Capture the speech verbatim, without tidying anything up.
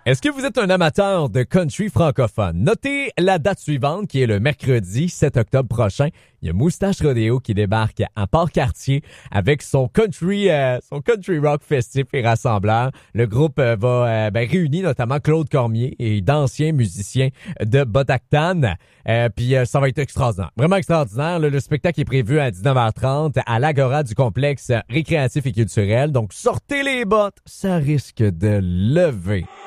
Est-ce que vous êtes un amateur de country francophone? Notez la date suivante, qui est le mercredi sept octobre prochain. Il y a Moustache Rodeo qui débarque à Port-Cartier avec son country euh, son country rock festif et rassembleur. Le groupe euh, va euh, ben, réunir notamment Claude Cormier et d'anciens musiciens de Botactan. Euh, puis euh, ça va être extraordinaire. Vraiment extraordinaire. Là, le spectacle est prévu à dix-neuf heures trente à l'Agora du complexe récréatif et culturel. Donc sortez les bottes, ça risque de lever.